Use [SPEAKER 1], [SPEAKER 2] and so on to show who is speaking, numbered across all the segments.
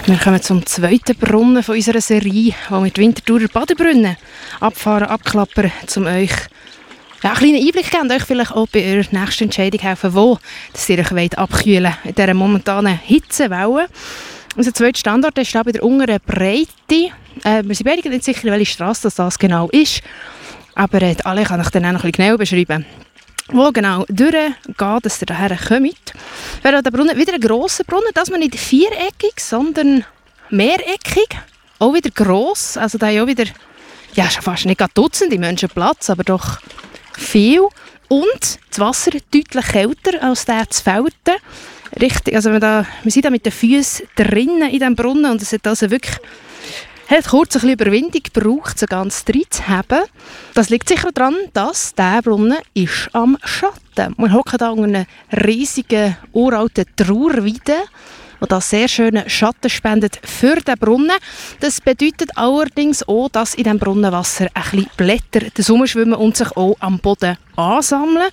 [SPEAKER 1] Wir kommen zum zweiten Brunnen von unserer Serie, wo wir die Winterthurer Badebrunnen abfahren, abklappern, um euch einen kleinen Einblick geben und euch vielleicht auch bei eurer nächsten Entscheidung helfen, wo ihr euch abkühlen wollt in dieser momentanen Hitzewelle. Unser zweiter Standort ist bei der unteren Breite. Wir sind beide nicht sicher, welche Strasse das genau ist, aber alle kann ich dann auch noch ein bisschen genauer beschreiben. Wo genau durchgeht, dass ihr hierher kommt. Wäre der Brunnen wieder ein grosser Brunnen, das mal nicht viereckig, sondern mehreckig. Auch wieder gross, also da haben auch wieder, ja, schon fast nicht Dutzende Menschen Platz, aber doch viel. Und das Wasser deutlich kälter als der zu Felten. Richtig, also wir sind da mit den Füßen drinnen in diesem Brunnen und es hat also wirklich kurz ein bisschen Überwindung gebraucht, so ganz drin zu haben. Das liegt sicher daran, dass dieser Brunnen ist am Schatten. Wir hocken hier unter einer riesigen, uralten Trauerweide, die da sehr schönen Schatten spendet für den Brunnen. Das bedeutet allerdings auch, dass in diesem Brunnenwasser ein bisschen Blätter schwimmen und sich auch am Boden ansammeln.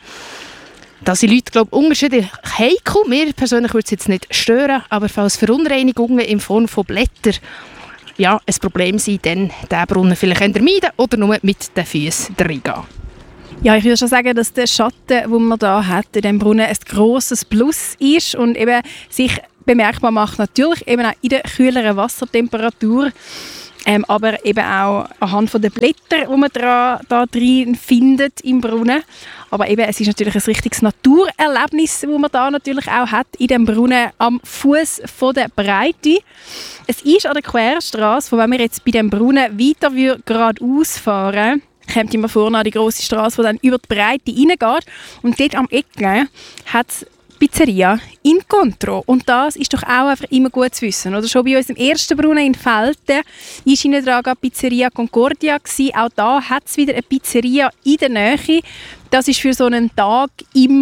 [SPEAKER 1] Da sind Leute, glaube ich, unterschiedlich heikel. Mir persönlich würde es jetzt nicht stören, aber falls Verunreinigungen in Form von Blättern ein Problem sein, dann diesen Brunnen vielleicht meiden oder nur mit den Füßen reingehen.
[SPEAKER 2] Ja, ich würde schon sagen, dass der Schatten, den man hier hat, in diesem Brunnen ein grosses Plus ist und eben sich bemerkbar macht, natürlich eben auch in der kühleren Wassertemperatur, aber eben auch anhand der Blätter, die man da drin findet im Brunnen. Aber eben, es ist natürlich ein richtiges Naturerlebnis, das man da natürlich auch hat in dem Brunnen am Fuß der Breite. Es ist an der Querstrasse, wenn wir jetzt bei dem Brunnen weiter geradeaus fahren, kommt immer vorne an die grosse Strasse, die dann über die Breite reingeht. Und dort am Ecke hat es Pizzeria Incontro. Und das ist doch auch einfach immer gut zu wissen. Oder schon bei uns im ersten Brunnen in Velten war hinten dran Pizzeria Concordia. Auch da hat es wieder eine Pizzeria in der Nähe. Das ist für so einen Tag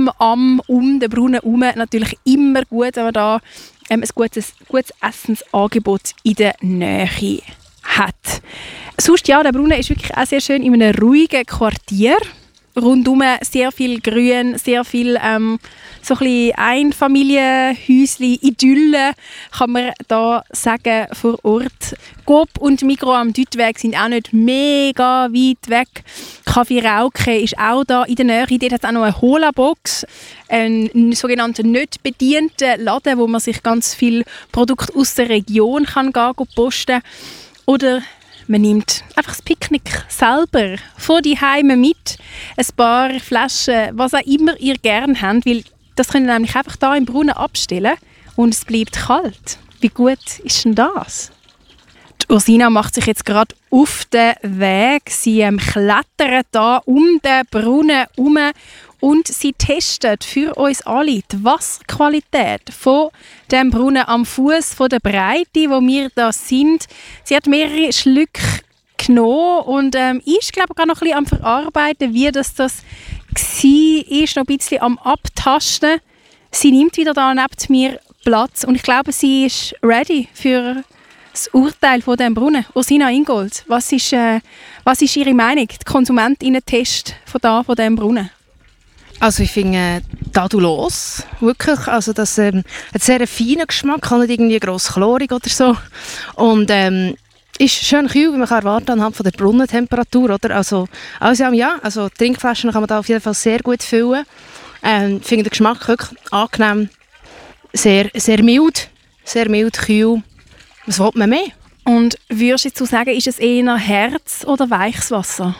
[SPEAKER 2] um den Brunnen herum natürlich immer gut, wenn man da ein gutes Essensangebot in der Nähe hat. Sonst, ja, der Brunnen ist wirklich auch sehr schön in einem ruhigen Quartier. Rundum sehr viel Grün, sehr viel so ein bisschen Einfamilienhäuschen, Idylle, kann man da sagen, vor Ort. Coop und Migros am Deutweg sind auch nicht mega weit weg. Kaffee Rauke ist auch da in der Nähe. Dort hat es auch noch eine Hola-Box, einen sogenannten nicht bedienten Laden, wo man sich ganz viele Produkte aus der Region kann posten kann. Oder man nimmt einfach das Picknick selber von die Heime mit. Ein paar Flaschen, was auch immer ihr gerne habt, weil das könnt ihr nämlich einfach da im Brunnen abstellen und es bleibt kalt. Wie gut ist denn das? Die Ursina macht sich jetzt gerade auf den Weg. Sie klettert da um den Brunnen herum und sie testet für uns alle die Wasserqualität von dem Brunnen am Fuß der Breite, wo wir da sind. Sie hat mehrere Schlücke genommen und ist, glaube ich, gerade noch ein bisschen am Verarbeiten, wie das war, noch ein bisschen am Abtasten. Sie nimmt wieder da neben mir Platz und ich glaube, sie ist ready für das Urteil von dem Brunnen. Ursina Ingold, was ist Ihre Meinung, der Konsumentinnen-Test von diesem Brunnen?
[SPEAKER 1] Also ich finde tadellos, wirklich. Also das hat einen sehr feinen Geschmack, nicht irgendwie gross chlorig oder so. Und ist schön kühl, wie man kann erwarten anhand von der Brunnentemperatur, oder? Also Trinkflaschen kann man da auf jeden Fall sehr gut füllen. Ich finde den Geschmack wirklich angenehm, sehr, sehr mild, kühl. Was will man mehr?
[SPEAKER 2] Und würdest du sagen, ist es eher Herz- oder weiches Wasser?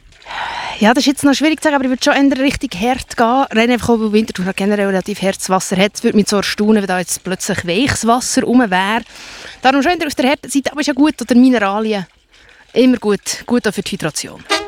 [SPEAKER 1] Ja, das ist jetzt noch schwierig zu sagen, aber ich würde schon in Richtung hart gehen. Rein einfach, weil Winterthur generell relativ hartes Wasser hat. Es würde mich so erstaunen, wenn da jetzt plötzlich weiches Wasser rum wäre. Darum schon auf der harten Seite, aber ist ja gut. Oder Mineralien. Immer gut auch für die Hydration.